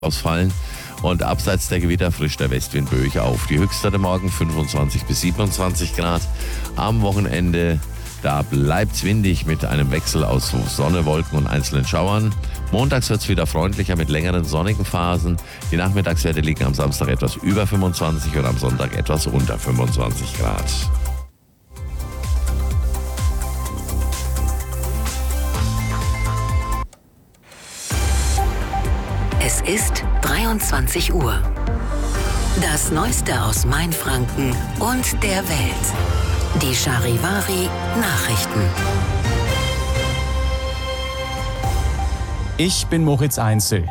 ausfallen. Und abseits der Gewitter frischt der Westwind böig auf. Die Höchstwerte morgen 25 bis 27 Grad. Am Wochenende, da bleibt es windig mit einem Wechsel aus Sonne, Wolken und einzelnen Schauern. Montags wird es wieder freundlicher mit längeren sonnigen Phasen. Die Nachmittagswerte liegen am Samstag etwas über 25 und am Sonntag etwas unter 25 Grad. Es ist 23 Uhr. Das Neueste aus Mainfranken und der Welt. Die Charivari Nachrichten. Ich bin Moritz Einzel.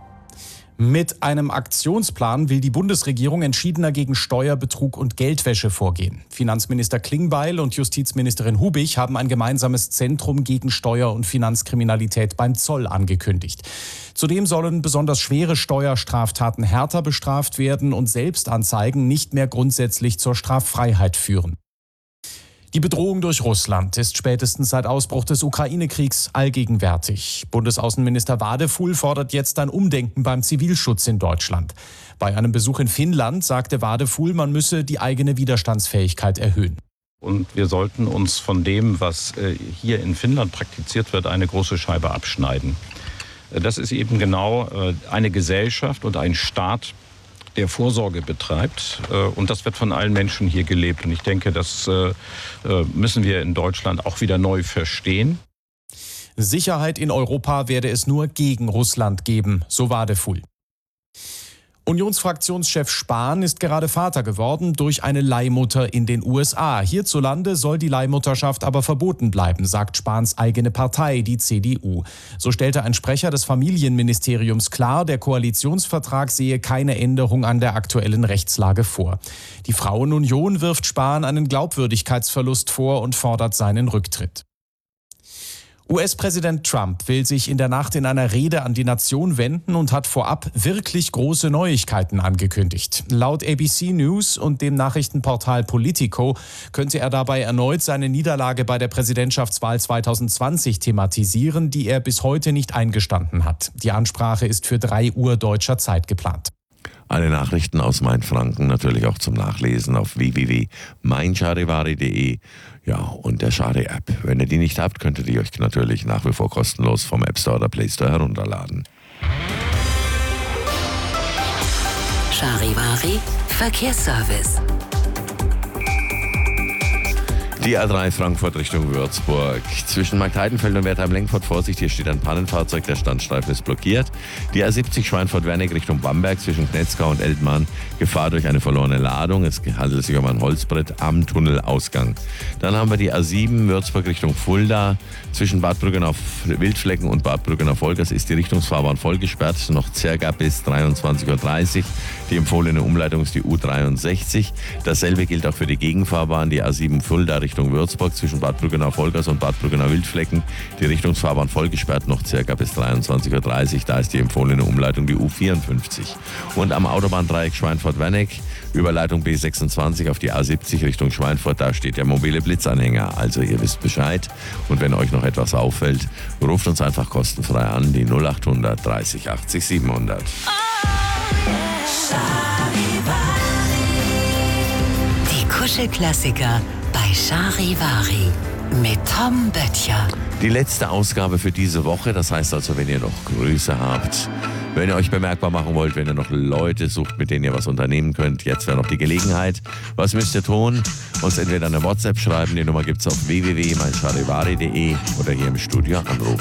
Mit einem Aktionsplan will die Bundesregierung entschiedener gegen Steuerbetrug und Geldwäsche vorgehen. Finanzminister Klingbeil und Justizministerin Hubig haben ein gemeinsames Zentrum gegen Steuer- und Finanzkriminalität beim Zoll angekündigt. Zudem sollen besonders schwere Steuerstraftaten härter bestraft werden und Selbstanzeigen nicht mehr grundsätzlich zur Straffreiheit führen. Die Bedrohung durch Russland ist spätestens seit Ausbruch des Ukraine-Kriegs allgegenwärtig. Bundesaußenminister Wadefuhl fordert jetzt ein Umdenken beim Zivilschutz in Deutschland. Bei einem Besuch in Finnland sagte Wadefuhl, man müsse die eigene Widerstandsfähigkeit erhöhen. Und wir sollten uns von dem, was hier in Finnland praktiziert wird, eine große Scheibe abschneiden. Das ist eben genau eine Gesellschaft und ein Staat, der Vorsorge betreibt. Und das wird von allen Menschen hier gelebt. Und ich denke, das müssen wir in Deutschland auch wieder neu verstehen. Sicherheit in Europa werde es nur gegen Russland geben, so Wadefuhl. Unionsfraktionschef Spahn ist gerade Vater geworden durch eine Leihmutter in den USA. Hierzulande soll die Leihmutterschaft aber verboten bleiben, sagt Spahns eigene Partei, die CDU. So stellte ein Sprecher des Familienministeriums klar, der Koalitionsvertrag sehe keine Änderung an der aktuellen Rechtslage vor. Die Frauenunion wirft Spahn einen Glaubwürdigkeitsverlust vor und fordert seinen Rücktritt. US-Präsident Trump will sich in der Nacht in einer Rede an die Nation wenden und hat vorab wirklich große Neuigkeiten angekündigt. Laut ABC News und dem Nachrichtenportal Politico könnte er dabei erneut seine Niederlage bei der Präsidentschaftswahl 2020 thematisieren, die er bis heute nicht eingestanden hat. Die Ansprache ist für 3 Uhr deutscher Zeit geplant. Alle Nachrichten aus Mainfranken natürlich auch zum Nachlesen auf www.meincharivari.de, ja, und der Chari-App. Wenn ihr die nicht habt, könnt ihr die euch natürlich nach wie vor kostenlos vom App Store oder Play Store herunterladen. Charivari Verkehrsservice. Die A3 Frankfurt Richtung Würzburg. Zwischen Marktheidenfeld und Wertheim-Lengfurt Vorsicht, hier steht ein Pannenfahrzeug, der Standstreifen ist blockiert. Die A70 Schweinfurt-Wernig Richtung Bamberg zwischen Knetzgau und Eltmann. Gefahr durch eine verlorene Ladung. Es handelt sich um ein Holzbrett am Tunnelausgang. Dann haben wir die A7 Würzburg Richtung Fulda. Zwischen Bad Brüggen Wildflecken und Bad Brüggen Wolgast ist die Richtungsfahrbahn voll gesperrt. Noch circa bis 23.30 Uhr. Die empfohlene Umleitung ist die U63. Dasselbe gilt auch für die Gegenfahrbahn, die A7 Fulda Richtung Würzburg zwischen Bad Brüggen-Wolgast und Bad Brüggen-Wildflecken. Die Richtungsfahrbahn voll gesperrt, noch circa bis 23.30 Uhr. Da ist die empfohlene Umleitung die U54. Und am Autobahndreieck Schweinfurt-Wernig, Überleitung B26 auf die A70 Richtung Schweinfurt, da steht der mobile Blitzanhänger. Also ihr wisst Bescheid. Und wenn euch noch etwas auffällt, ruft uns einfach kostenfrei an, die 0800 30 80 700. Die Kuschelklassiker bei Charivari mit Tom Böttcher. Die letzte Ausgabe für diese Woche, das heißt also, wenn ihr noch Grüße habt, wenn ihr euch bemerkbar machen wollt, wenn ihr noch Leute sucht, mit denen ihr was unternehmen könnt, jetzt wäre noch die Gelegenheit. Was müsst ihr tun? Uns entweder eine WhatsApp schreiben, die Nummer gibt es auf www.meincharivari.de oder hier im Studio anrufen.